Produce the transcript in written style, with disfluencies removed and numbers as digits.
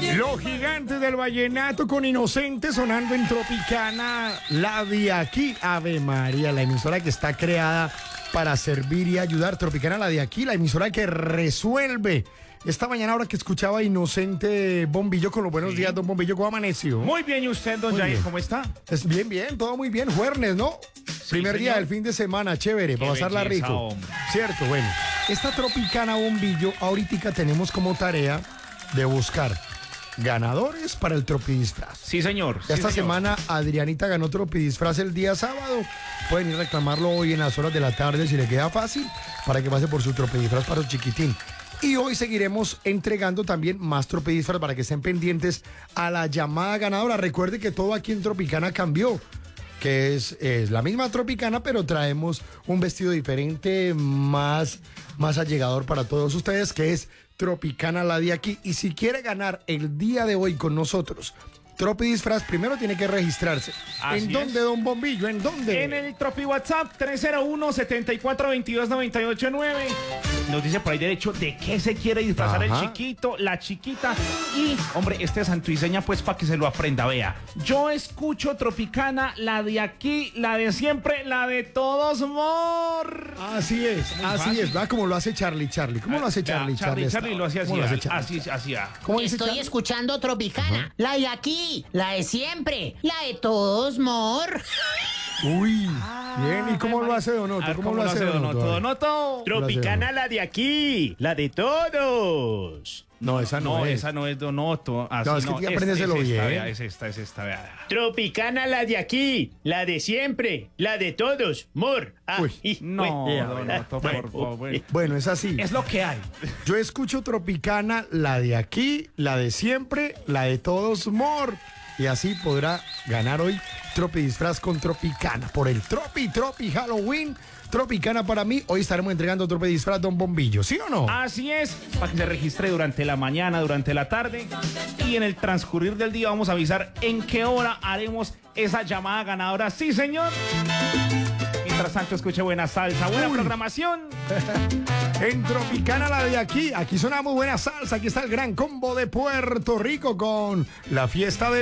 Los gigantes del vallenato con Inocente sonando en Tropicana, la de aquí, Ave María, la emisora que está creada para servir y ayudar. Tropicana, la de aquí, la emisora que resuelve. Esta mañana, ahora que escuchaba a Inocente Bombillo con los buenos días, don Bombillo, ¿cómo amaneció? Muy bien, ¿y usted, don Jair, cómo está? Es bien, bien, todo muy bien. Jueves, ¿no? Primer día del fin de semana, chévere, para pasarla belleza, rico. hombre. Cierto, bueno. Esta Tropicana Bombillo, ahorita tenemos como tarea de buscar ganadores para el Tropidisfraz. Sí, señor. Esta sí, señor. semana Adrianita ganó Tropidisfraz el día sábado. Pueden ir a reclamarlo hoy en las horas de la tarde si le queda fácil, para que pase por su Tropidisfraz para el chiquitín. Y hoy seguiremos entregando también más Tropidisfraz para que estén pendientes a la llamada ganadora. Recuerde que todo aquí en Tropicana cambió, que es la misma Tropicana, pero traemos un vestido diferente, más allegador para todos ustedes, que es Tropicana, la de aquí. Y si quiere ganar el día de hoy con nosotros Tropidisfraz, primero tiene que registrarse. Así ¿En dónde, es. don Bombillo? ¿En dónde? En el Tropi WhatsApp 301-7422-989. Nos dice por ahí derecho de qué se quiere disfrazar Ajá. el chiquito, la chiquita. Y, hombre, este santuiseña, pues para que se lo aprenda, vea. Yo escucho Tropicana, la de aquí, la de siempre, la de todos, amor. Así es, así fácil. es. ¿Va? Como lo hace Charlie. ¿Cómo lo hace Charlie? Charlie está? lo hacía ¿Cómo lo hace Charlie? así hacía. ¿Cómo dice Estoy Charlie? escuchando Tropicana, la de aquí, la de siempre, la de todos, mor. Uy, bien. ¿Y cómo lo hace A Donoto? ver, ¿Cómo lo hace Donoto? Donoto. Tropicana, la de aquí, la de todos. No, esa no, No, es. esa no es Donoto. Así No, es que apréndeselo bien. Es esta, vea. Tropicana, la de aquí, la de siempre, la de todos, mor. Uy, No, Donoto, por favor. Bueno, es así. Es lo que hay. Yo escucho Tropicana, la de aquí, la de siempre, la de todos, more. Y así podrá ganar hoy Tropidisfraz con Tropicana. Por el Tropi Halloween. Tropicana para mí. Hoy estaremos entregando Tropidisfraz, don Bombillo. ¿Sí o no? Así es, para que se registre durante la mañana, durante la tarde. Y en el transcurrir del día vamos a avisar en qué hora haremos esa llamada ganadora. Sí, señor. Mientras tanto, escuche buena salsa, buena programación. En Tropicana, la de aquí. Aquí sonamos buena salsa. Aquí está el gran combo de Puerto Rico con la fiesta de